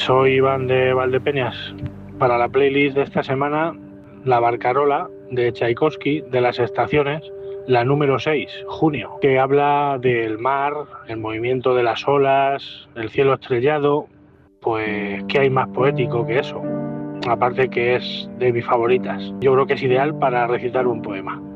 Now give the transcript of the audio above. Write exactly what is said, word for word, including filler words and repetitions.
Soy Iván de Valdepeñas. Para la playlist de esta semana, La Barcarola de Tchaikovsky, de las estaciones, la número seis, Junio, que habla del mar, el movimiento de las olas, el cielo estrellado. Pues, ¿qué hay más poético que eso? Aparte que es de mis favoritas. Yo creo que es ideal para recitar un poema.